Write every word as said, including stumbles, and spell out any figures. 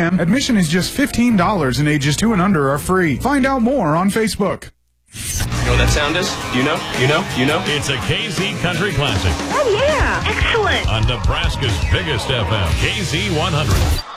m. Admission is just fifteen dollars and ages two and under are free. Find out more on Facebook. You know what that sound is? You know? You know? You know? It's a K Z Country Classic. Oh, yeah. Excellent. On Nebraska's biggest F M, K Z one hundred.